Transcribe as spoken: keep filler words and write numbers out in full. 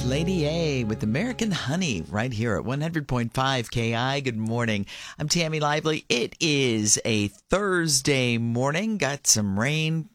Lady A with American Honey right here at one hundred point five K I. Good morning. I'm Tammy Lively. It is a Thursday morning. Got some rain